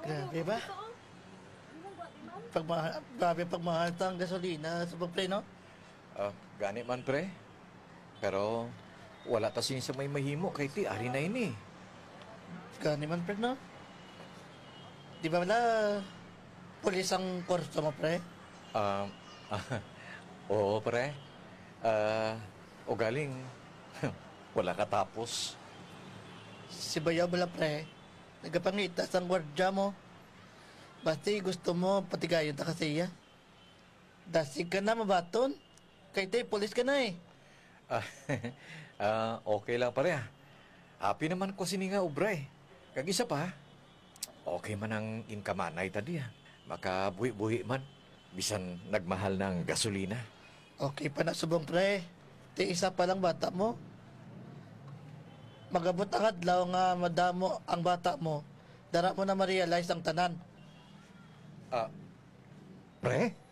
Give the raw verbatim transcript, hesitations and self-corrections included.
Grabe ba? Pagmahal, grabe pagmahal ang gasolina sa pre, no? Ah, gani man pre. Pero wala tasin sa may mahimo kay ti ari na ini. Gani man, pre, no? Di ba wala pulis ang kurso mo, pre? Um, oo pre. Ah, o galing wala ka tapos. Si Bayaw wala, pre. Nagapangitas ang gwardya mo. Basti gusto mo patigayon ta kasi iya. Dasig ka na mabaton. Kay te, pulis ka na eh. Ah, ah, okay lang pare ah. Happy naman ko sininga ubray. Kag isa pa, okay man ang inkamanay tadi ah. Makabuhi-buhi man. Bisan nagmahal ng gasolina. Okay pa na subong, pre. Te, isa pa lang bata mo. Magabot ang adlaw nga madamo ang bata mo. Dara mo na ma-realize ang tanan. Ah, pre?